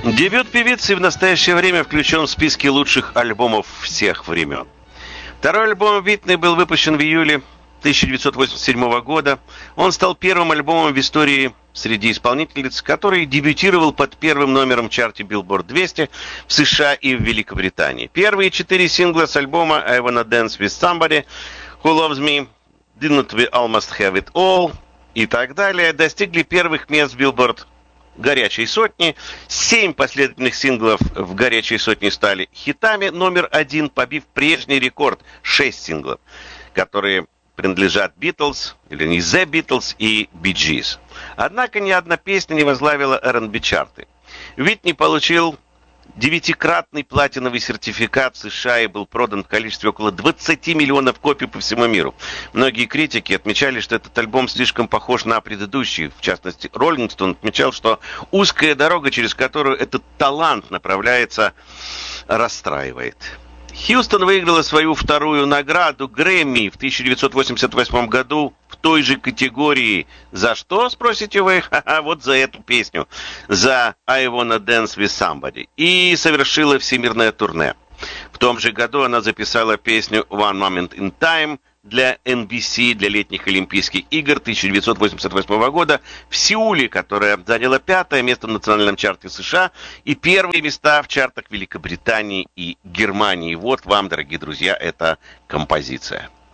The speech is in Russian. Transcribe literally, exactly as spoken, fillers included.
Дебют певицы в настоящее время включен в списки лучших альбомов всех времен. Второй альбом Уитни был выпущен в июле тысяча девятьсот восемьдесят седьмого года. Он стал первым альбомом в истории среди исполнительниц, который дебютировал под первым номером в чарте Billboard двести в США и в Великобритании. Первые четыре сингла с альбома I Wanna Dance With Somebody, Who Loves Me, Didn't We Almost Have It All и так далее достигли первых мест в Billboard горячей сотни. Семь последовательных синглов в горячей сотне стали хитами номер один, побив прежний рекорд шесть синглов, которые принадлежат Beatles, или не The Beatles и Bee Gees. Однако ни одна песня не возглавила эр энд би чарты. Уитни получил девятикратный платиновый сертификат в США и был продан в количестве около двадцати миллионов копий по всему миру. Многие критики отмечали, что этот альбом слишком похож на предыдущий. В частности, Роллинг Стоун отмечал, что узкая дорога, через которую этот талант направляется, расстраивает. Хьюстон выиграла свою вторую награду Грэмми в тысяча девятьсот восемьдесят восьмом году в той же категории. За что, спросите вы? Ха-ха, вот за эту песню. За I Wanna Dance With Somebody. И совершила всемирное турне. В том же году она записала песню One Moment in Time для эн би си, для летних Олимпийских игр тысяча девятьсот восемьдесят восьмого года в Сеуле, которая заняла пятое место в национальном чарте США и первые места в чартах Великобритании и Германии. Вот вам, дорогие друзья, эта композиция.